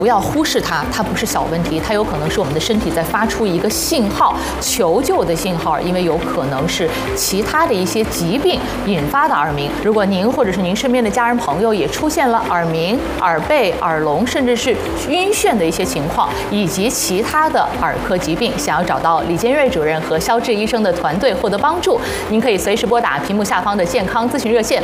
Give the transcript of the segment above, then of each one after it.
不要忽视它，它不是小问题，它有可能是我们的身体在发出一个信号，求救的信号，因为有可能是其他的一些疾病引发的耳鸣。如果您或者是您身边的家人朋友也出现了耳鸣、耳背、耳聋，甚至是晕眩的一些情况，以及其他的耳科疾病，想要找到李建瑞主任和肖志医生的团队获得帮助，您可以随时拨打屏幕下方的健康咨询热线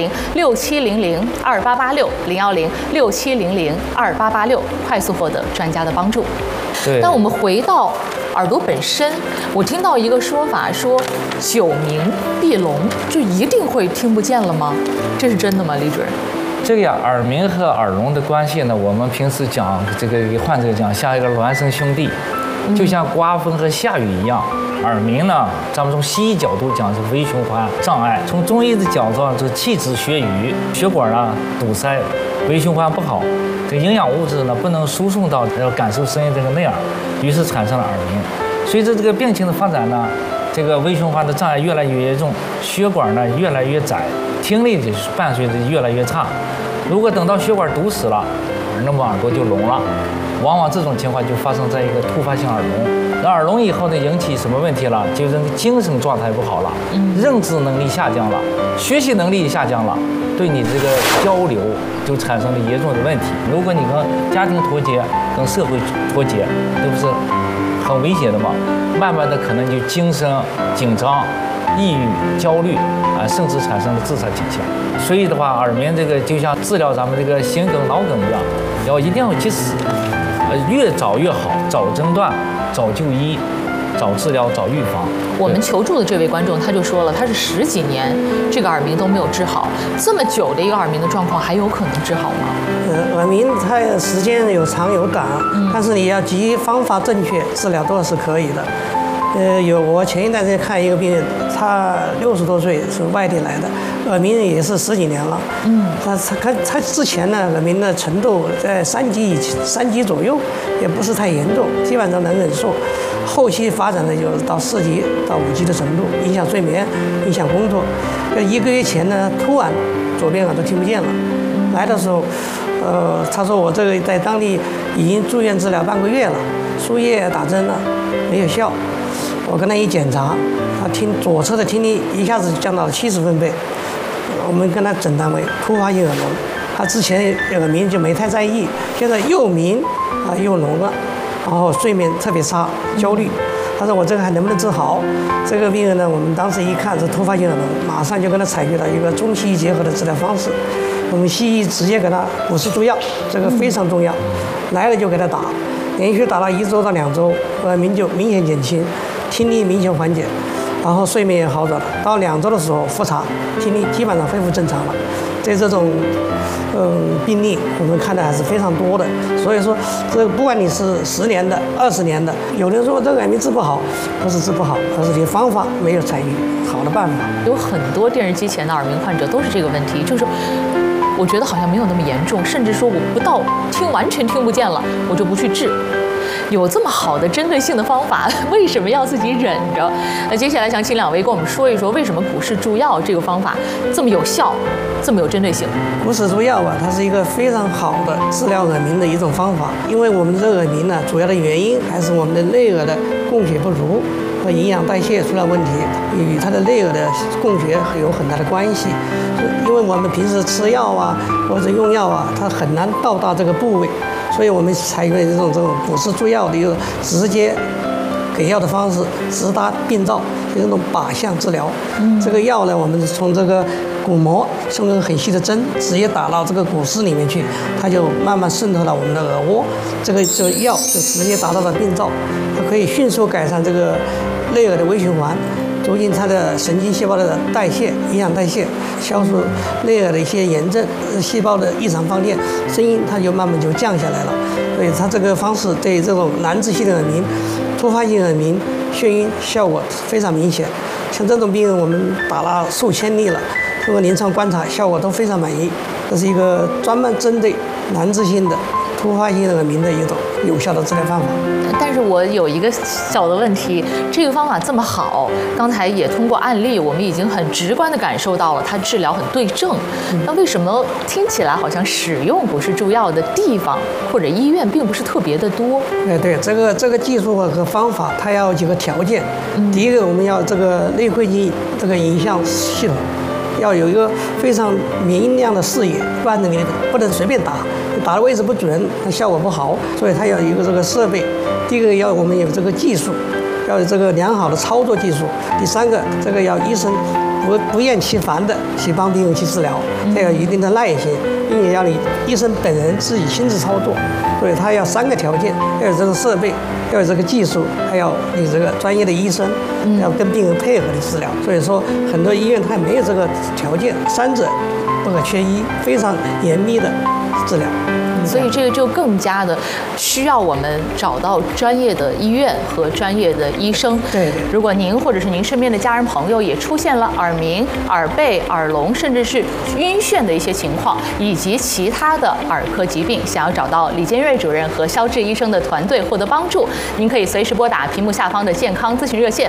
010-6700-2886，010-6700-2886，快速获得专家的帮助。 对。 但我们回到耳朵本身，我听到一个说法说，久鸣闭聋就一定会听不见了吗？这是真的吗，李主任？ 这个呀，耳鸣和耳聋的关系呢，我们平时讲这个给患者讲像一个孪生兄弟，就像刮风和下雨一样。耳鸣呢，咱们从西医角度讲是微循环障碍，从中医的角度讲就是气滞血瘀，血管呢堵塞，微循环不好，这个营养物质呢不能输送到感受声音这个内耳，于是产生了耳鸣。随着这个病情的发展呢，这个微循环的障碍越来越严重，血管呢越来越窄，听力就是伴随着越来越差。如果等到血管堵死了，那么耳朵就聋了。往往这种情况就发生在一个突发性耳聋。那耳聋以后呢，引起什么问题了？就是精神状态不好了，认知能力下降了，学习能力下降了，对你这个交流就产生了严重的问题。如果你跟家庭脱节，跟社会脱节，这不是很危险的吗？慢慢的可能就精神紧张、抑郁、焦虑啊，甚至产生了自杀倾向。所以的话，耳鸣这个就像治疗咱们这个心梗、脑梗一样，一定要及时，越早越好，早诊断、早就医、早治疗、早预防。 我们求助的这位观众他就说了，他是10几年这个耳鸣都没有治好，这么久的一个耳鸣的状况还有可能治好吗？ 耳鸣它时间有长有短，但是你要方法正确，治疗都是可以的。我前一段时间看一个病人，他60多岁，是外地来的，耳鸣也是10几年了。他之前呢，耳鸣的程度在3级左右，也不是太严重，基本上能忍受。后期发展的就是到4级到5级的程度，影响睡眠，影响工作。1个月前呢，突然左边耳朵听不见了。来的时候，他说我这个在当地已经住院治疗半个月了，输液打针了，没有效。我跟他一检查，他左侧的听力一下子降到了70分贝，我们跟他诊断为突发性耳聋。他之前耳鸣就没太在意，现在又鸣又聋了，然后睡眠特别差，焦虑。他说我这个还能不能治好？这个病人呢，我们当时一看是突发性耳聋，马上就跟他采取了一个中西医结合的治疗方式。我们西医直接给他补氏助药，这个非常重要，来了就给他打，连续打了1周到2周，耳鸣就明显减轻，听力明显缓解，然后睡眠也好转了。到2周的时候复查，听力基本上恢复正常了。这种病例我们看的还是非常多的，所以说这不管你是10年的、20年的，有人说这个耳鸣治不好，不是治不好，而是你方法没有采取好的办法。 有很多电视机前的耳鸣患者都是这个问题，就是我觉得好像没有那么严重，甚至说我不到完全听不见了，我就不去治。有这么好的针对性的方法，为什么要自己忍着？那接下来想请2位跟我们说一说，为什么股市助药这个方法这么有效，这么有针对性？ 股市助药它是一个非常好的治疗耳鸣的一种方法，因为我们的耳鸣呢，主要的原因还是我们的内耳的供血不足和营养代谢出了问题，与它的内耳的供血有很大的关系。因为我们平时吃药或者用药它很难到达这个部位。所以我们采用这种股市助药的一个直接给药的方式，直达病灶，就是那种靶向治疗。这个药呢，我们从这个鼓膜送根很细的针，直接打到这个股市里面去，它就慢慢渗透到我们的耳蜗，这个药就直接达到了病灶，它可以迅速改善这个内耳的微循环，促进它的神经细胞的代谢、营养代谢，消除内耳的一些炎症、细胞的异常放电，声音它就慢慢就降下来了。所以它这个方式对这种难治性的耳鸣、突发性耳鸣、眩晕效果非常明显。像这种病人，我们打了数千例了，通过临床观察，效果都非常满意。这是一个专门针对难治性的、突发性的耳鸣的一种有效的治疗方法。 但是我有一个小的问题，这个方法这么好，刚才也通过案例，我们已经很直观地感受到了它治疗很对症。那为什么听起来好像使用不是注药的地方或者医院并不是特别的多？ 对，这个技术和方法，它要有几个条件。第一个，我们要这个内窥镜这个影像系统。要有一个非常明亮的视野，不然你不能随便打，打的位置不准，那效果不好。所以它要有一个这个设备。第一个要我们有这个技术，要有这个良好的操作技术。第三个，这个要医生不厌其烦的去帮病人去治疗，它要有一定的耐心，并且要你医生本人自己亲自操作。所以它要3个条件：要有这个设备，要有这个技术，还要你这个专业的医生，要跟病人配合的治疗。所以说，很多医院它没有这个条件，3者不可缺一，非常严密的治疗。 所以这个就更加的需要我们找到专业的医院和专业的医生。 对。 如果您或者是您身边的家人朋友也出现了耳鸣、耳背、耳聋，甚至是晕眩的一些情况，以及其他的耳科疾病，想要找到李建瑞主任和肖智医生的团队获得帮助，您可以随时拨打屏幕下方的健康咨询热线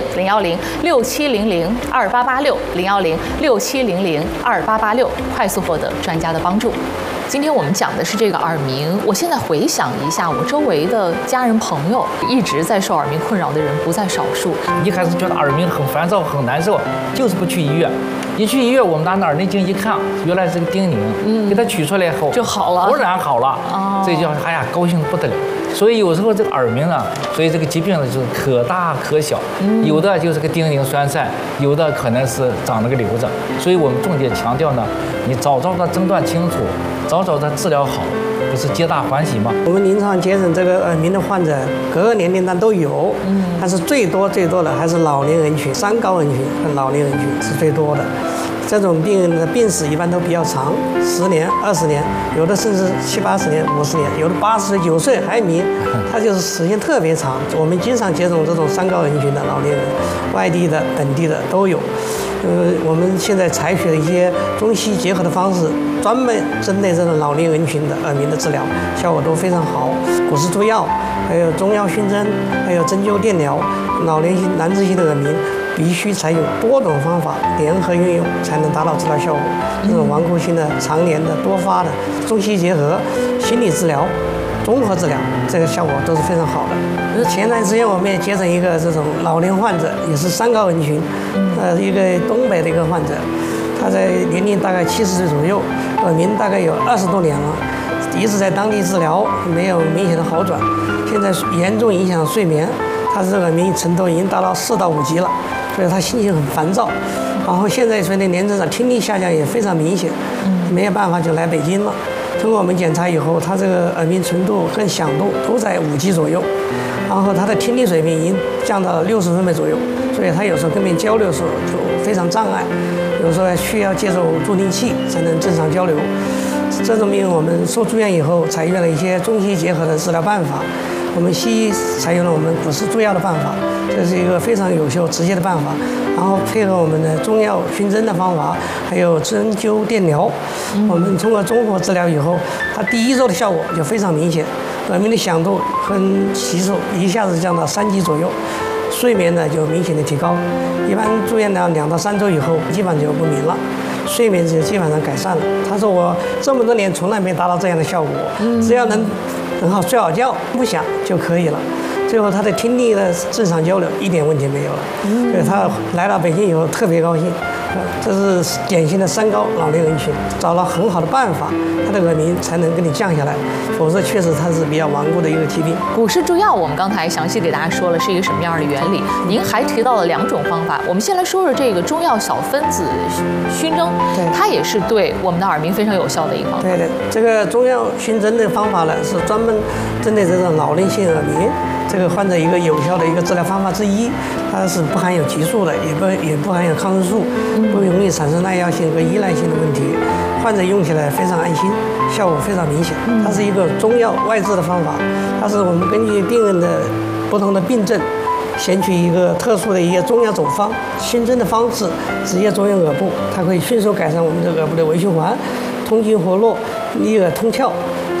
010-6700-2886，010-6700-2886，快速获得专家的帮助。今天我们讲的是这个耳鸣。我现在回想一下，我周围的家人朋友一直在受耳鸣困扰的人不在少数。 一开始觉得耳鸣很烦躁、很难受，就是不去医院。一去医院，我们拿耳内镜一看，原来是个叮咛，给它取出来以后就好了， 果然好了。这叫高兴得不得了。所以有时候这个耳鸣呢，所以这个疾病呢就是可大可小，有的就是个叮咛栓塞，有的可能是长了个瘤子。所以我们重点强调呢，你早早的诊断清楚，早早的治疗好，不是皆大欢喜吗？ 我们临床接诊这个耳鸣的患者，各个年龄段都有，但是最多的还是老年人群、三高人群和老年人群是最多的。这种病人的病史一般都比较长，10年、20年，有的甚至70、80年、50年，有的80岁、90岁还鸣，它就是时间特别长。我们经常接种这种三高人群的老年人，外地的、本地的都有。我们现在采取了一些中西结合的方式，专门针对这种老年人群的耳鸣的治疗，效果都非常好。骨质注药，还有中药熏蒸，还有针灸电疗，老年性难治性的耳鸣必须采用多种方法联合运用，才能达到治疗效果。这种顽固性的、常年的、多发的，中西结合，心理治疗、综合治疗，这个效果都是非常好的。前段时间我们也接诊一个这种老年患者，也是三高人群，一个东北的一个患者，他在年龄大概70岁左右，耳鸣大概有20多年了，一直在当地治疗，没有明显的好转，现在严重影响睡眠，他这个耳鸣程度已经达到4到5级了。所以他心情很烦躁，然后现在随着年龄长，听力下降也非常明显，没有办法就来北京了。通过我们检查以后，他这个耳鸣程度跟响度都在5级左右，然后他的听力水平已经降到了60分贝左右，所以他有时候跟别人交流的时候就非常障碍，有时候需要借助助听器才能正常交流。这种病人我们受住院以后，采用了一些中西结合的治疗办法。我们西医采用了我们骨质注药的办法，这是一个非常有效直接的办法，然后配合我们的中药熏蒸的方法，还有针灸电疗，我们通过综合治疗以后，它第1周的效果就非常明显，耳鸣的响度和级数一下子降到3级左右，睡眠呢就明显的提高，一般住院了2到3周以后，基本上就不鸣了。睡眠就基本上改善了。他说我这么多年从来没达到这样的效果，只要能很好睡好觉，不响就可以了。最后他的听力的正常交流一点问题没有了，所以他来到北京以后特别高兴。这是典型的三高老年人群，找了很好的办法，他的耳鸣才能给你降下来，否则确实它是比较顽固的一个疾病。 骨质注药我们刚才详细给大家说了是一个什么样的原理，您还提到了2种方法。我们先来说说这个中药小分子熏蒸，它也是对我们的耳鸣非常有效的一个方法。 对的，这个中药熏蒸的方法呢，是专门针对这种老年性耳鸣这个患者一个有效的一个治疗方法之一。它是不含有激素的，也不含有抗生素，不容易产生耐药性和依赖性的问题，患者用起来非常安心，效果非常明显。它是一个中药外治的方法，它是我们根据病人的不同的病症，选取一个特殊的一个中药走方，熏蒸的方式直接作用耳部，它可以迅速改善我们的耳部的微循环，通经活络，利耳通窍，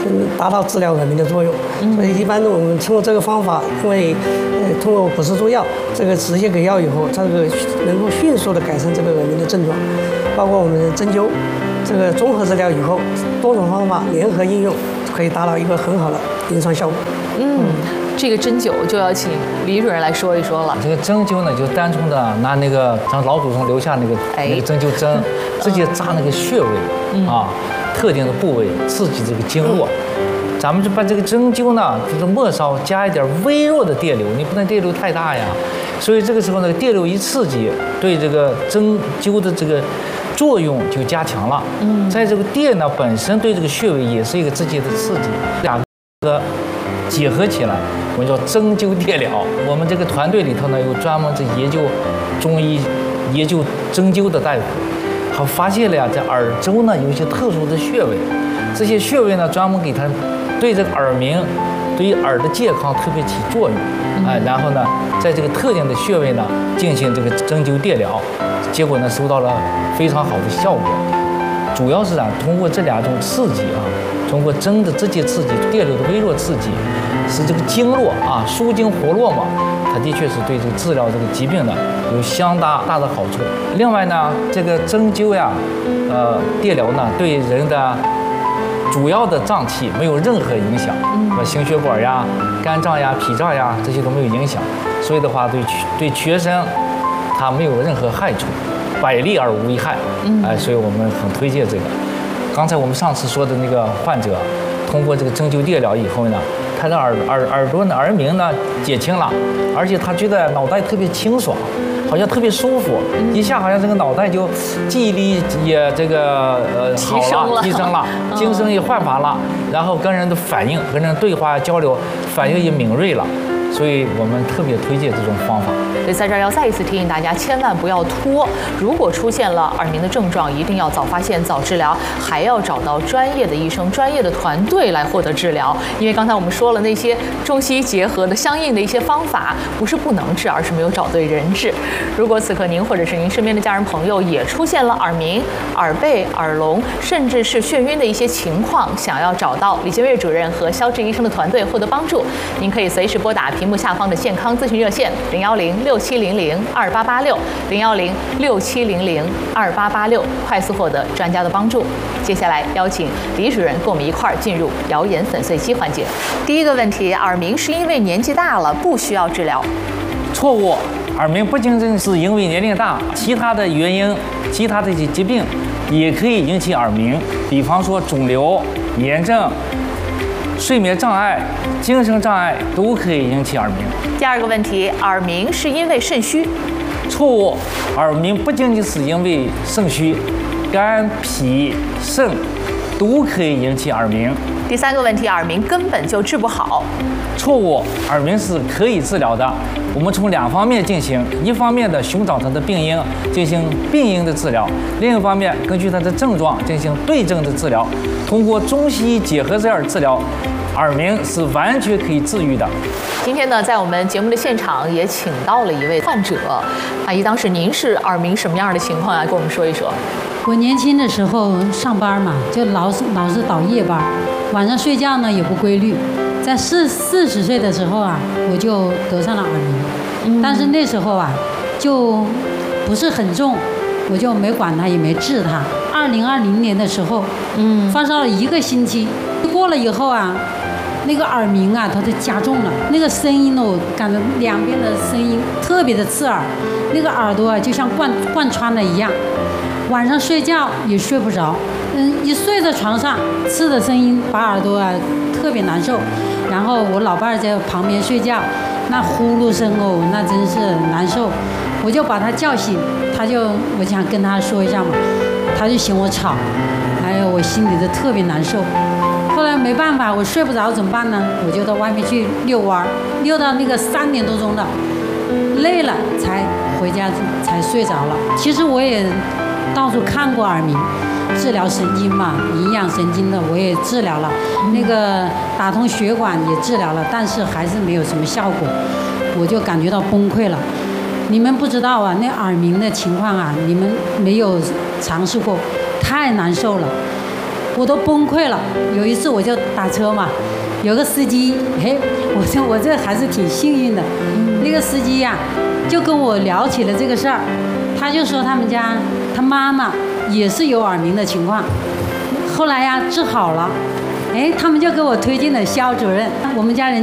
达到治疗耳鸣的作用。所以一般我们通过这个方法，因为通过补食助药，这个直接给药以后，这个能够迅速的改善这个耳鸣的症状，包括我们针灸。这个综合治疗以后，多种方法联合应用，可以达到一个很好的临床效果。 这个针灸就要请李主任来说一说了。 这个针灸呢，就单纯的拿那个咱老祖宗留下那个针灸针，直接扎那个穴位啊，特定的部位，刺激这个经络。咱们就把这个针灸呢，就是末梢加一点微弱的电流，你不能电流太大呀。所以这个时候呢，电流一刺激，对这个针灸的这个作用就加强了。在这个电呢本身对这个穴位也是一个直接的刺激，两个结合起来，我们叫针灸电疗。我们这个团队里头呢，有专门是研究中医、研究针灸的大夫，还发现了呀，在耳周呢有一些特殊的穴位，这些穴位呢专门给它对这个耳鸣、对于耳的健康特别起作用。然后呢，在这个特定的穴位呢进行这个针灸电疗，结果呢收到了非常好的效果。主要是通过这两种刺激通过针的直接刺激、电流的微弱刺激，使这个经络舒筋活络嘛，它的确是对这个治疗这个疾病呢有相当大的好处。另外呢，这个针灸呀，电疗呢对人的主要的脏器没有任何影响，心血管呀、肝脏呀、脾脏呀这些都没有影响，所以的话对全身它没有任何害处，百利而无一害。所以我们很推荐这个。刚才我们上次说的那个患者，通过这个针灸电疗以后呢，他的耳朵的耳鸣呢减轻了，而且他觉得脑袋特别清爽，好像特别舒服，一下好像这个脑袋就记忆力也这个好了，提升了，精神也焕发了，然后跟人的反应、跟人对话交流反应也敏锐了。所以我们特别推荐这种方法。 所以在这儿要再一次提醒大家，千万不要拖。如果出现了耳鸣的症状，一定要早发现、早治疗，还要找到专业的医生、专业的团队来获得治疗。因为刚才我们说了，那些中西医结合的相应的一些方法，不是不能治，而是没有找对人治。如果此刻您或者是您身边的家人朋友也出现了耳鸣、耳背、耳聋，甚至是眩晕的一些情况，想要找到李建岳主任和肖志医生的团队获得帮助，您可以随时拨打屏幕下方的健康咨询热线010-6700-2886，010-6700-2886，快速获得专家的帮助。接下来邀请李主任跟我们一块儿进入谣言粉碎机环节。第一个问题，耳鸣是因为年纪大了，不需要治疗。 错误，耳鸣不仅仅是因为年龄大，其他的原因、其他的一些疾病也可以引起耳鸣，比方说肿瘤、炎症、睡眠障碍、精神障碍都可以引起耳鸣。 第二个问题，耳鸣是因为肾虚。 错误，耳鸣不仅仅是因为肾虚，肝、脾、肾都可以引起耳鸣。 第三个问题，耳鸣根本就治不好。 错误，耳鸣是可以治疗的。我们从两方面进行，一方面的寻找它的病因，进行病因的治疗；另一方面，根据它的症状进行对症的治疗。通过中西医结合这样治疗，耳鸣是完全可以治愈的。 今天呢，在我们节目的现场也请到了一位患者，阿姨，当时您是耳鸣什么样的情况啊？跟我们说一说。 我年轻的时候上班嘛，就老是倒夜班，晚上睡觉呢也不规律。在40岁的时候啊，我就得上了耳鸣，但是那时候啊，就不是很重，我就没管它，也没治它。2020年的时候，发烧了1个星期，过了以后啊，那个耳鸣啊，它就加重了，那个声音呢，我感觉两边的声音特别的刺耳，那个耳朵啊就像贯穿了一样，晚上睡觉也睡不着，一睡在床上，刺的声音把耳朵啊特别难受。然后我老伴儿在旁边睡觉，那呼噜声哦，那真是难受。我就把他叫醒，我想跟他说一下嘛，他就嫌我吵，哎呦，我心里就特别难受。后来没办法，我睡不着怎么办呢？我就到外面去遛弯，遛到那个3点多钟了，累了才回家才睡着了。其实我也到处看过耳鸣，治疗神经嘛，营养神经的我也治疗了，那个打通血管也治疗了，但是还是没有什么效果，我就感觉到崩溃了。你们不知道啊，那耳鸣的情况啊，你们没有尝试过，太难受了。 我都崩溃了。有一次我就打车嘛，有个司机，我这还是挺幸运的。那个司机呀，就跟我聊起了这个事儿，他就说他们家他妈妈也是有耳鸣的情况，后来呀治好了。他们就给我推荐了肖主任，我们家人